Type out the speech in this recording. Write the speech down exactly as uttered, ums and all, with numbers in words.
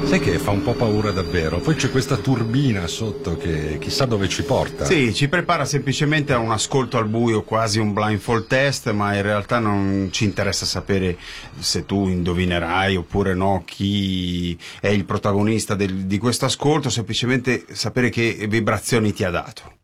Sai che fa un po' paura davvero. Poi c'è questa turbina sotto che chissà dove ci porta. Sì, ci prepara semplicemente a un ascolto al buio, quasi un blindfold test, ma in realtà non ci interessa sapere se tu indovinerai oppure no chi è il protagonista del, di questo ascolto, semplicemente sapere che vibrazioni ti ha dato.